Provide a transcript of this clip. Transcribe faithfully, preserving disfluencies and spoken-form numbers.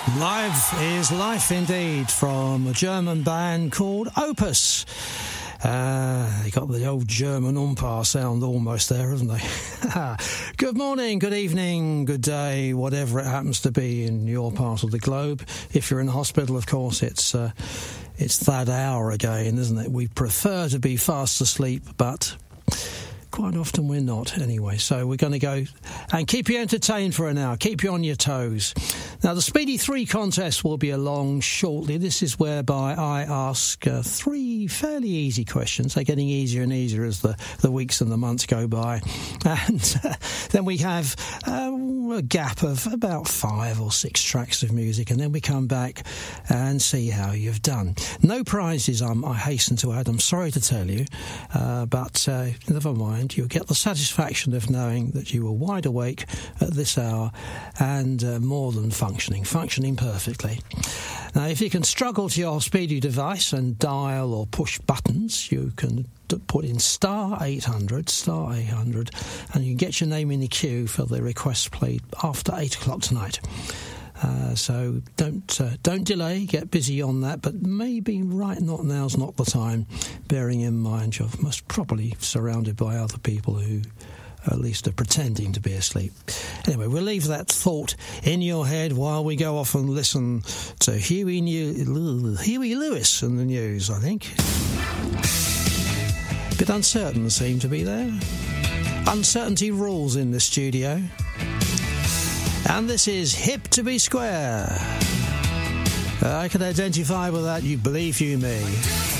Live is life indeed, from a German band called Opus. Uh, they got the old German umpire sound almost there, haven't they? Good morning, good evening, good day, whatever it happens to be in your part of the globe. If you're in the hospital, of course, it's uh, it's that hour again, isn't it? We prefer to be fast asleep, but quite often we're not anyway. So we're going to go and keep you entertained for an hour, keep you on your toes. Now, the Speedy three contest will be along shortly. This is whereby I ask uh, three fairly easy questions. They're getting easier and easier as the, the weeks and the months go by. And uh, then we have uh, a gap of about five or six tracks of music, and then we come back and see how you've done. No prizes, um, I hasten to add. I'm sorry to tell you, uh, but uh, never mind. You'll get the satisfaction of knowing that you were wide awake at this hour and uh, more than functioning, functioning perfectly. Now, if you can struggle to your Speedy device and dial or push buttons, you can put in star eight hundred, star eight hundred, and you can get your name in the queue for the requests played after eight o'clock tonight. Uh, so don't uh, don't delay, get busy on that, but maybe right not now's not the time, bearing in mind you're most probably surrounded by other people who at least are pretending to be asleep. Anyway, we'll leave that thought in your head while we go off and listen to Huey, New- Huey Lewis and the news, I think. Bit uncertain seem to be there. Uncertainty rules in the studio. And this is Hip to be Square. I can identify with that, you believe you me.